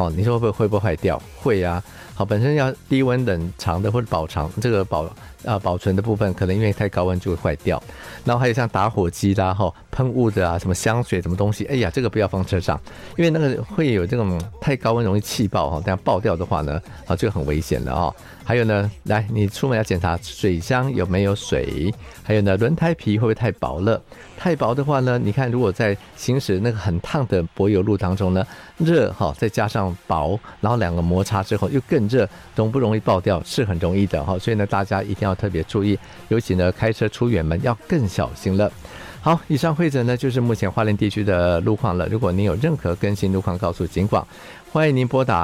你说会不会坏掉？会啊。好，本身要低温冷藏的或者这个保存的部分，可能因为太高温就会坏掉。然后还有像打火机啦、喷雾的啊，什么香水什么东西，哎呀，这个不要放车上，因为那个会有这种太高温容易气爆等下爆掉的话呢，这个很危险的还有呢，来你出门要检查水箱有没有水，还有呢轮胎皮会不会太薄了？太薄的话呢，你看如果在行驶那个很烫的柏油路当中呢，热再加上薄，然后两个摩擦之后又更热，容不容易爆掉是很容易的所以呢大家一定要特别注意，尤其呢开车出远门要更小心了。好，以上会诊呢就是目前花莲地区的路况了。如果您有任何更新路况，告诉警广，欢迎您拨打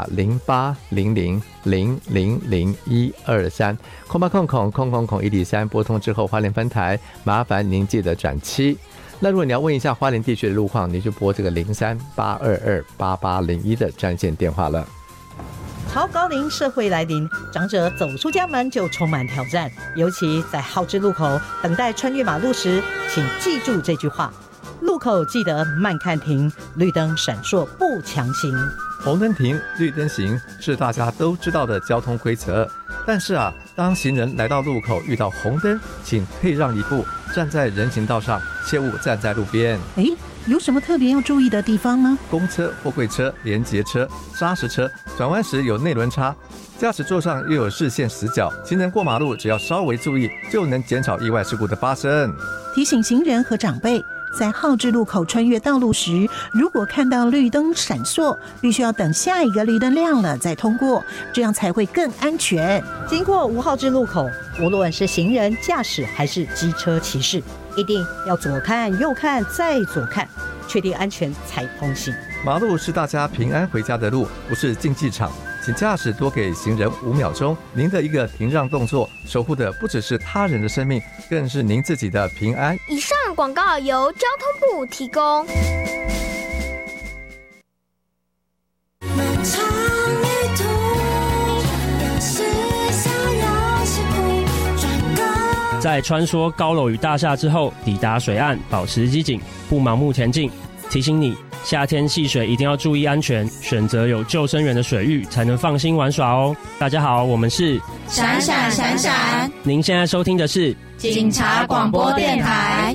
0800000123空103，拨通之后花莲分台，麻烦您记得转7。那如果你要问一下花莲地区的路况，你就拨这个03-822-8801的专线电话了。 超高龄社会来临，长者走出家门就充满挑战，尤其在号志路口等待穿越马路时，请记住这句话：路口记得慢看停，绿灯闪烁不强行。 红灯停，绿灯行是大家都知道的交通规则，但是当行人来到路口遇到红灯，请退让一步，站在人行道上，切勿站在路边。 有什么特别要注意的地方吗？ 公车、货柜车、联结车、砂石车转弯时有内轮差，驾驶座上又有视线死角，行人过马路只要稍微注意，就能减少意外事故的发生。 提醒行人和长辈，在号志路口穿越道路时，如果看到绿灯闪烁，必须要等下一个绿灯亮了再通过，这样才会更安全。 经过5号志路口，无论是行人、驾驶还是机车骑士，一定要左看右看再左看，确定安全才通行。 马路是大家平安回家的路，不是竞技场，请驾驶多给行人5秒钟，您的一个停让动作，守护的不只是他人的生命，更是您自己的平安。 以上广告由交通部提供。 在穿梭高楼与大厦之后，抵达水岸，保持机警，不盲目前进。提醒你，夏天戏水一定要注意安全，选择有救生员的水域才能放心玩耍哦。大家好，我们是闪闪闪闪。 您现在收听的是警察广播电台。